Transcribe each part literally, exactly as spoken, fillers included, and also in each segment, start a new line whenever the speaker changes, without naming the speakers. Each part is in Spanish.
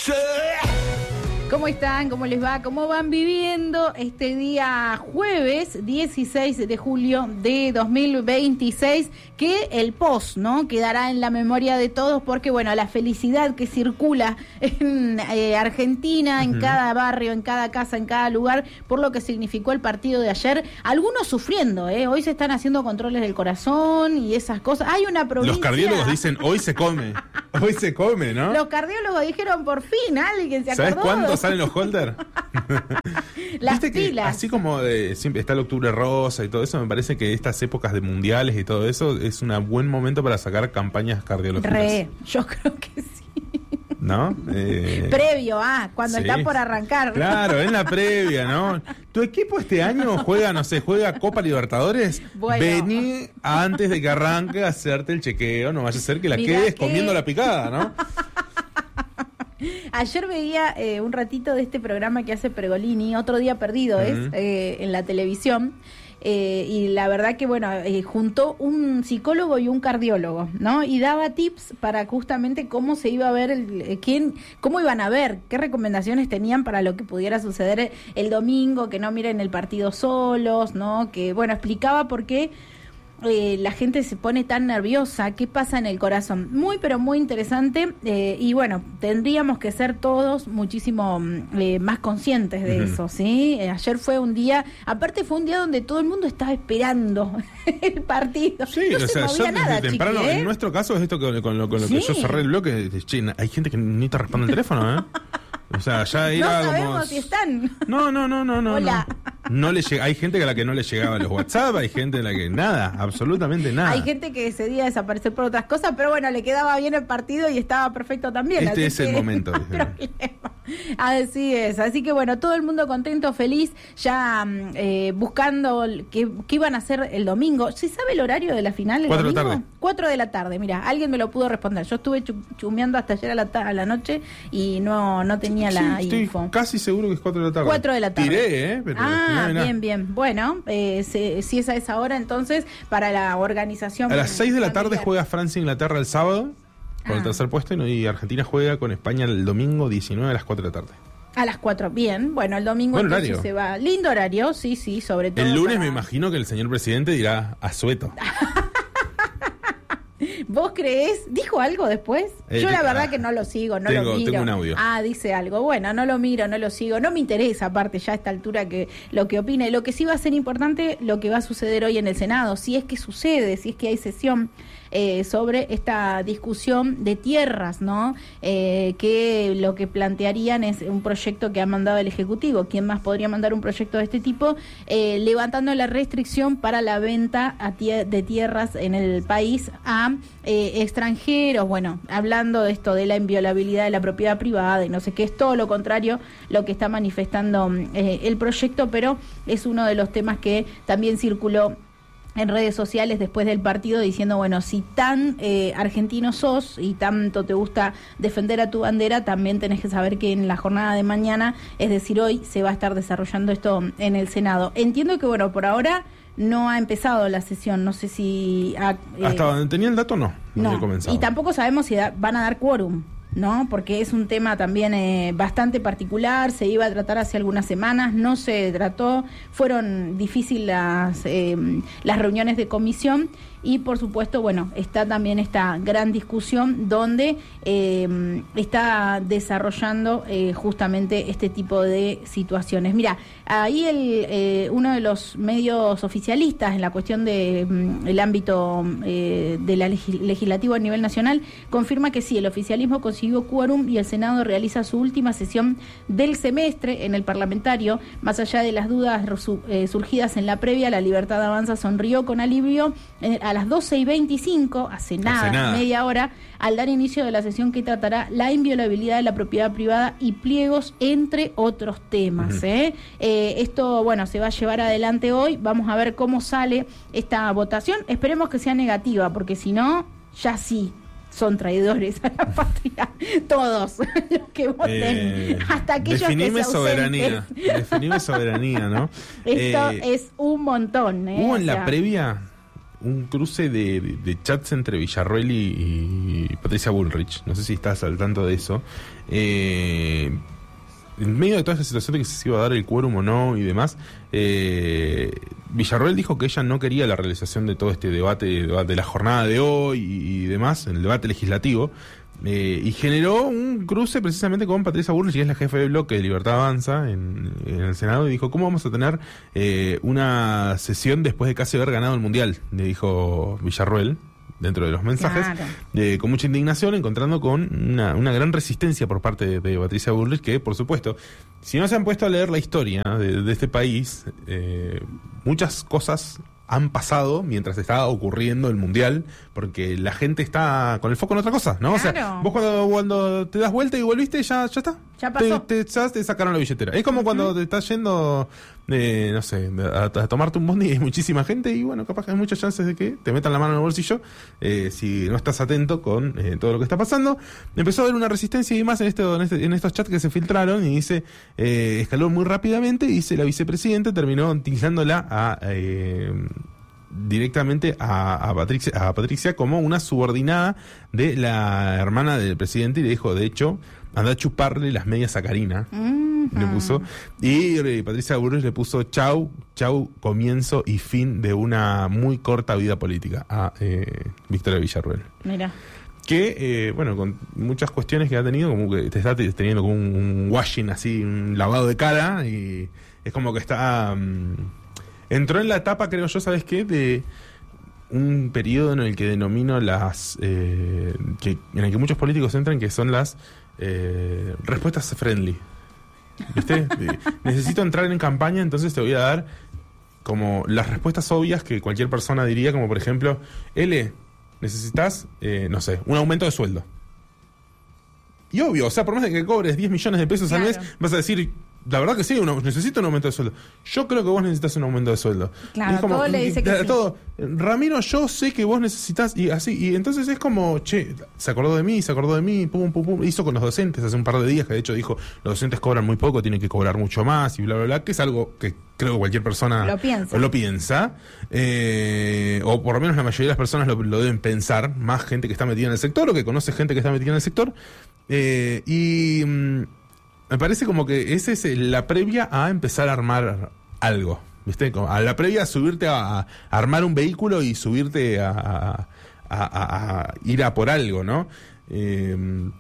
noche.
¿Cómo están? ¿Cómo les va? ¿Cómo van viviendo este día jueves dieciséis de julio de dos mil veintiséis? Que el post, ¿no? Quedará en la memoria de todos porque, bueno, la felicidad que circula en eh, Argentina, en uh-huh. cada barrio, en cada casa, en cada lugar, por lo que significó el partido de ayer. Algunos sufriendo, ¿eh? Hoy se están haciendo controles del corazón y esas cosas. Hay una provincia...
Los cardiólogos dicen, hoy se come. Hoy se come, ¿no?
Los cardiólogos dijeron, por fin, alguien se acordó.
¿Sabes cuándo salen los holder?
Las
¿Viste
pilas.
Que así como de, siempre está el octubre rosa y todo eso, me parece que estas épocas de mundiales y todo eso es un buen momento para sacar campañas cardiológicas.
Re, yo creo que sí.
¿No? Eh,
Previo, ah, cuando sí. está por arrancar.
Claro, en la previa, ¿no? ¿Tu equipo este año juega, no sé, juega Copa Libertadores? Bueno. Vení antes de que arranque a hacerte el chequeo, no vaya a ser que la Mirá quedes que... comiendo la picada, ¿no?
Ayer veía eh, un ratito de este programa que hace Pergolini, Otro Día Perdido, uh-huh. es, eh, en la televisión. Eh, y la verdad que, bueno, eh, juntó un psicólogo y un cardiólogo, ¿no? Y daba tips para justamente cómo se iba a ver, el, eh, quién, cómo iban a ver, qué recomendaciones tenían para lo que pudiera suceder el domingo, que no miren el partido solos, ¿no? Que, bueno, explicaba por qué Eh, la gente se pone tan nerviosa, qué pasa en el corazón. Muy, pero muy interesante. Eh, y bueno, tendríamos que ser todos muchísimo eh, más conscientes de uh-huh. eso, ¿sí? Eh, ayer fue un día, aparte fue un día donde todo el mundo estaba esperando el partido.
Sí,
no
o
se
sea,
movía
ya
nada,
desde temprano,
chiqui, ¿eh?
En nuestro caso es esto con, con lo, con lo
sí.
que yo cerré el bloque. Che, hay gente que ni te responde el teléfono, ¿eh? O sea, ya era
no sabemos
como...
si están.
No, no, no, no, no.
Hola.
No, no le llega... Hay gente a la que no le llegaban los WhatsApp, hay gente a la que nada, absolutamente nada.
Hay gente que decidía desaparecer por otras cosas, pero bueno, le quedaba bien el partido y estaba perfecto también.
Este es
que
el momento.
No así es, así que bueno, todo el mundo contento, feliz, ya eh, buscando qué, qué iban a hacer el domingo. ¿Se sabe el horario de la final el
Cuatro
domingo?
de la tarde.
Cuatro de la tarde, mira, alguien me lo pudo responder. Yo estuve chumeando hasta ayer a la, ta- a la noche y no, no tenía
sí,
la
estoy
info.
Casi seguro que es cuatro de la tarde.
Cuatro de la tarde.
Tiré, ¿eh? Pero
ah,
no
bien, bien. Bueno, eh, se, si es a esa hora, entonces, para la organización...
A las seis de la tarde
familiar.
juega Francia e Inglaterra el sábado, por ah. el tercer puesto, y Argentina juega con España el domingo diecinueve a las cuatro de la tarde.
A las cuatro, bien. Bueno, el domingo
Buen
entonces
horario.
se va. Lindo horario, sí, sí, sobre todo.
El lunes
para...
me imagino que el señor presidente dirá asueto.
¿Vos creés? ¿Dijo algo después?
Eh,
Yo la
te,
verdad
ah,
que no lo sigo, no
tengo,
lo miro.
Tengo un audio.
Ah, dice algo. Bueno, no lo miro, no lo sigo. No me interesa, aparte, ya a esta altura, que lo que opine. Lo que sí va a ser importante, lo que va a suceder hoy en el Senado, si es que sucede, si es que hay sesión eh, sobre esta discusión de tierras, ¿no? Eh, que lo que plantearían es un proyecto que ha mandado el Ejecutivo. ¿Quién más podría mandar un proyecto de este tipo? Eh, levantando la restricción para la venta a tie- de tierras en el país a eh, extranjeros, bueno, hablando de esto de la inviolabilidad de la propiedad privada y no sé qué, es todo lo contrario lo que está manifestando eh, el proyecto, pero es uno de los temas que también circuló en redes sociales después del partido, diciendo, bueno, si tan eh, argentino sos y tanto te gusta defender a tu bandera, también tenés que saber que en la jornada de mañana, es decir, hoy, se va a estar desarrollando esto en el Senado. Entiendo que, bueno, por ahora no ha empezado la sesión, no sé si... Ha, eh,
Hasta donde tenía el dato, no, no,
no
había comenzado.
Y tampoco sabemos si da, van a dar quórum, ¿no? Porque es un tema también eh, bastante particular, se iba a tratar hace algunas semanas, no se trató, fueron difíciles las, eh, las reuniones de comisión y por supuesto, bueno, está también esta gran discusión donde eh, está desarrollando eh, justamente este tipo de situaciones. Mira, ahí el, eh, uno de los medios oficialistas en la cuestión de mm, el ámbito eh, de la legis- legislativo a nivel nacional confirma que sí, el oficialismo consiguió quórum y el Senado realiza su última sesión del semestre en el parlamentario. Más allá de las dudas resu- eh, surgidas en la previa, La Libertad Avanza sonrió con alivio eh, a las doce y veinticinco, hace nada,
hace nada,
media hora, al dar inicio de la sesión que tratará la inviolabilidad de la propiedad privada y pliegos, entre otros temas. Uh-huh. ¿eh? Eh, esto, bueno, se va a llevar adelante hoy. Vamos a ver cómo sale esta votación. Esperemos que sea negativa, porque si no, ya sí son traidores a la patria, todos los que voten, eh, hasta aquellos
definime
que se
soberanía, definime soberanía, ¿no?
Esto
eh,
es un montón. ¿eh?
Hubo en
o
la
sea,
previa un cruce de, de, de chats entre Villarroel y, y Patricia Bullrich. No sé si estás al tanto de eso. Eh, en medio de toda esta situación de que se iba a dar el quórum o no y demás, eh, Villarroel dijo que ella no quería la realización de todo este debate de, de la jornada de hoy y, y demás, el debate legislativo. Eh, y generó un cruce precisamente con Patricia Bullrich, que es la jefe de bloque de Libertad Avanza en, en el Senado, y dijo, ¿cómo vamos a tener eh, una sesión después de casi haber ganado el Mundial? Le dijo Villarroel, dentro de los mensajes, claro. eh, con mucha indignación, encontrando con una, una gran resistencia por parte de, de Patricia Bullrich, que, por supuesto, si no se han puesto a leer la historia de, de este país, eh, muchas cosas han pasado mientras estaba ocurriendo el Mundial, porque la gente está con el foco en otra cosa, ¿no? Claro. O sea, vos cuando, cuando te das vuelta y volviste, ya, ya está.
Ya pasó.
Te, te, ya te sacaron la billetera. Es como uh-huh. cuando te estás yendo, eh, no sé, a, a tomarte un bondi y hay muchísima gente y, bueno, capaz que hay muchas chances de que te metan la mano en el bolsillo eh, si no estás atento con eh, todo lo que está pasando. Empezó a haber una resistencia y más en, este, en, este, en estos chats que se filtraron y dice, eh, escaló muy rápidamente y dice la vicepresidenta terminó utilizándola a... Eh, directamente a, a Patricia a Patricia como una subordinada de la hermana del presidente y le dijo, de hecho, anda a chuparle las medias a Karina. Uh-huh. Le puso. Y eh, Patricia Bullrich le puso chau, chau, comienzo y fin de una muy corta vida política a eh, Victoria Villarroel.
Mira.
Que, eh, bueno, con muchas cuestiones que ha tenido, como que te está teniendo como un, un washing así, un lavado de cara, y es como que está... Um, entró en la etapa, creo yo, ¿sabes qué? De un periodo en el que denomino las... Eh, que, en el que muchos políticos entran, que son las eh, respuestas friendly. ¿Viste? De, necesito entrar en campaña, entonces te voy a dar como las respuestas obvias que cualquier persona diría, como por ejemplo, L, necesitas, eh, no sé, un aumento de sueldo. Y obvio, o sea, por más de que cobres diez millones de pesos claro. al mes, vas a decir... La verdad que sí, uno, necesito un aumento de sueldo. Yo creo que vos necesitas un aumento de sueldo.
Claro, es como, todo le dice que
de,
sí.
Todo, Ramiro, yo sé que vos necesitas, y así, y entonces es como, che, se acordó de mí, se acordó de mí, pum, pum, pum, hizo con los docentes hace un par de días, que de hecho dijo, los docentes cobran muy poco, tienen que cobrar mucho más, y bla, bla, bla, que es algo que creo que cualquier persona
lo piensa.
Lo piensa eh, o por lo menos la mayoría de las personas lo, lo deben pensar, más gente que está metida en el sector, o que conoce gente que está metida en el sector, eh, y... Mm, me parece como que esa es la previa a empezar a armar algo, ¿viste? A la previa a subirte a, a armar un vehículo y subirte a, a, a, a ir a por algo, ¿no? Eh,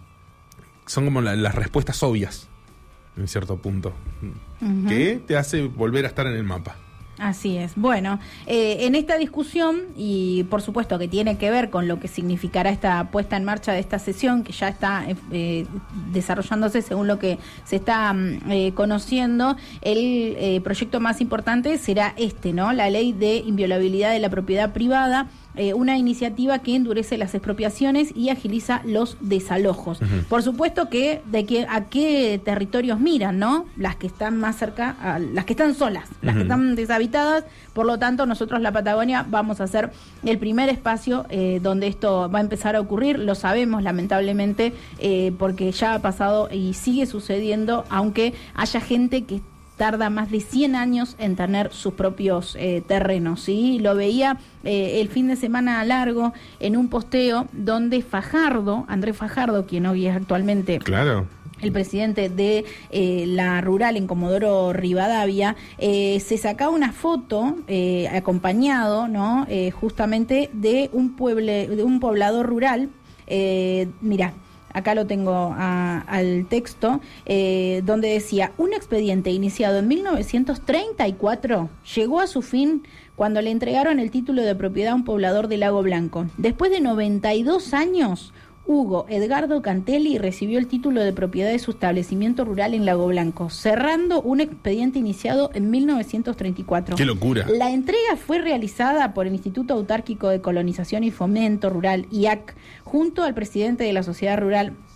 son como la, las respuestas obvias, en cierto punto, uh-huh. que te hace volver a estar en el mapa.
Así es. Bueno, eh, en esta discusión, y por supuesto que tiene que ver con lo que significará esta puesta en marcha de esta sesión, que ya está eh, desarrollándose según lo que se está eh, conociendo, el eh, proyecto más importante será este, ¿no? La ley de inviolabilidad de la propiedad privada, eh, una iniciativa que endurece las expropiaciones y agiliza los desalojos. Uh-huh. Por supuesto que de que a qué territorios miran, ¿no? Las que están más cerca, a, las que están solas, las uh-huh. que están deshabitadas. Por lo tanto, nosotros la Patagonia vamos a ser el primer espacio eh, donde esto va a empezar a ocurrir. Lo sabemos, lamentablemente, eh, porque ya ha pasado y sigue sucediendo, aunque haya gente que tarda más de cien años en tener sus propios eh, terrenos, ¿sí? Lo veía eh, el fin de semana largo en un posteo donde Fajardo, Andrés Fajardo, quien hoy es actualmente...
Claro.
el presidente de eh, la rural en Comodoro Rivadavia, eh, se sacaba una foto eh, acompañado, ¿no? Eh, justamente de un pueble, de un poblador rural. Eh, mirá, acá lo tengo a, al texto, eh, donde decía, un expediente iniciado en mil novecientos treinta y cuatro llegó a su fin cuando le entregaron el título de propiedad a un poblador de Lago Blanco. Después de noventa y dos años, Hugo Edgardo Cantelli recibió el título de propiedad de su establecimiento rural en Lago Blanco, cerrando un expediente iniciado en mil novecientos treinta y cuatro.
¡Qué locura! La
entrega fue realizada por el Instituto Autárquico de Colonización y Fomento Rural, I A C, junto al presidente de la Sociedad Rural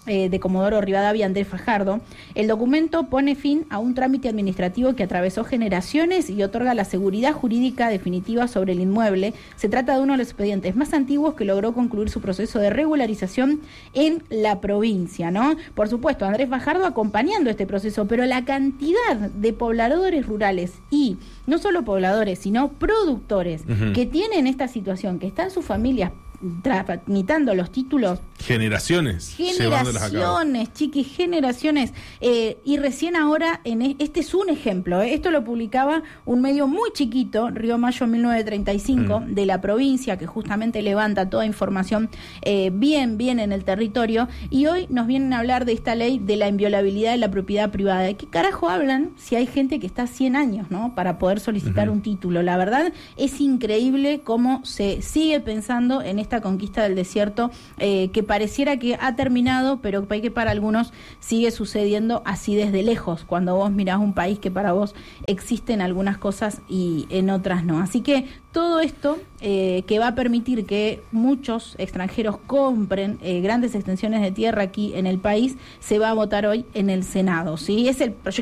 eh, de Comodoro Rivadavia, Andrés Fajardo. El documento pone fin a un trámite administrativo que atravesó generaciones y otorga la seguridad jurídica definitiva sobre el inmueble. Se trata de uno de los expedientes más antiguos que logró concluir su proceso de regularización en la provincia, ¿no? Por supuesto, Andrés Fajardo acompañando este proceso, pero la cantidad de pobladores rurales y no solo pobladores, sino productores uh-huh. que tienen esta situación, que están sus familias tramitando los títulos.
Generaciones.
Generaciones, chiquis, generaciones. Eh, y recién ahora, en e- este es un ejemplo. ¿eh? Esto lo publicaba un medio muy chiquito, Río Mayo mil novecientos treinta y cinco, mm. de la provincia, que justamente levanta toda información eh, bien, bien en el territorio. Y hoy nos vienen a hablar de esta ley de la inviolabilidad de la propiedad privada. ¿De qué carajo hablan si hay gente que está cien años, ¿no? Para poder solicitar uh-huh. un título? La verdad es increíble cómo se sigue pensando en esta conquista del desierto, eh, que pareciera que ha terminado, pero que para algunos sigue sucediendo así desde lejos, cuando vos mirás un país que para vos existen algunas cosas y en otras no. Así que todo esto eh, que va a permitir que muchos extranjeros compren eh, grandes extensiones de tierra aquí en el país, se va a votar hoy en el Senado, ¿sí? Es el proyecto